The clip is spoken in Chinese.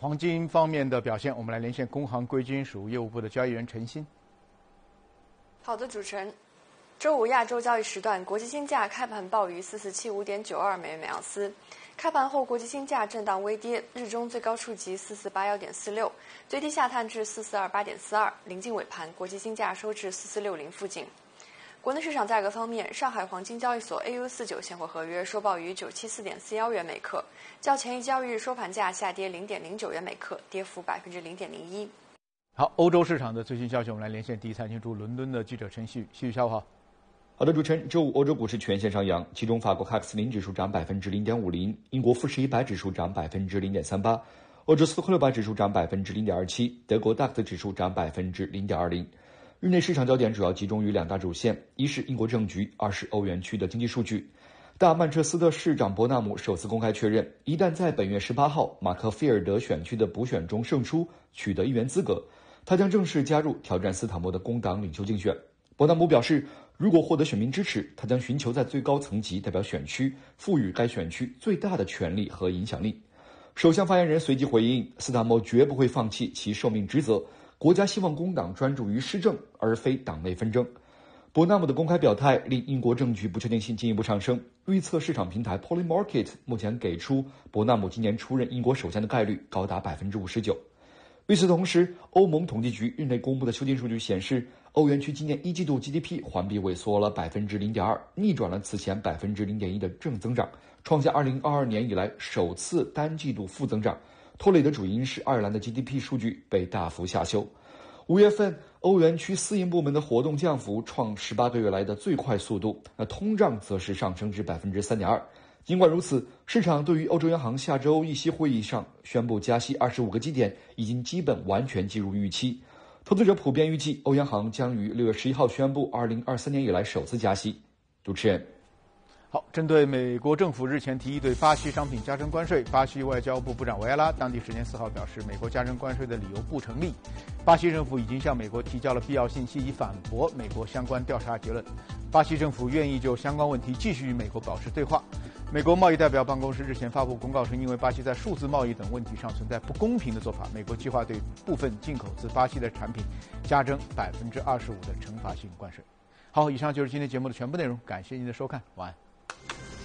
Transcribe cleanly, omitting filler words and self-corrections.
黄金方面的表现，我们来连线工行贵金属业务部的交易员陈鑫。 好的，主持人。周五亚洲交易时段，国际金价开盘报于4475.92美元每盎司。开盘后，国际金价震荡微跌，日中最高触及4481.46，最低下探至4428.42。临近尾盘，国际金价收至4460附近。国内市场价格方面，上海黄金交易所 AU49现货合约收报于974.41元每克，较前一交易日收盘价下跌0.09元每克，跌幅0.01%。 好，欧洲市场的最新消息，我们来连线第一财经驻伦敦的记者陈旭。旭下午好。 好的，主持人，周五欧洲股市全线上扬，其中法国 CAC 指数涨0.50%，英国富时100指数涨0.38%，欧洲斯托克600指数涨0.27%，德国 DAX 指数涨0.20%。日内市场焦点主要集中于两大主线，一是英国政局，二是欧元区的经济数据。大曼彻斯特市长伯纳姆首次公开确认，一旦在本月18号马克菲尔德选区的补选中胜出，取得议员资格，他将正式加入挑战斯坦默的工党领袖竞选。伯纳姆表示，如果获得选民支持，他将寻求在最高层级代表选区，赋予该选区最大的权力和影响力。首相发言人随即回应，斯坦默绝不会放弃其受命职责，国家希望工党专注于施政，而非党内纷争。伯纳姆的公开表态令英国政局不确定性进一步上升，预测市场平台 Polymarket 目前给出伯纳姆今年出任英国首相的概率高达59%。与此同时，欧盟统计局日内公布的修订数据显示，欧元区今年一季度 GDP 环比萎缩了0.2%，逆转了此前0.1%的正增长，创下2022年以来首次单季度负增长。拖累的主因是爱尔兰的 GDP 数据被大幅下修。5月份，欧元区私营部门的活动降幅创18个月来的最快速度，通胀则是上升至3.2%。尽管如此，市场对于欧洲央行下周议息会议上宣布加息25个基点已经基本完全计入预期。投资者普遍预计欧央行将于6月11号宣布2023年以来首次加息。主持人。 好，针对美国政府日前提议对巴西商品加征关税，巴西外交部部长维埃拉当地时间4号表示，美国加征关税的理由不成立。巴西政府已经向美国提交了必要信息，以反驳美国相关调查结论。巴西政府愿意就相关问题继续与美国保持对话。美国贸易代表办公室日前发布公告称，因为巴西在数字贸易等问题上存在不公平的做法，美国计划对部分进口自巴西的产品加征25%的惩罚性关税。好，以上就是今天节目的全部内容，感谢您的收看，晚安。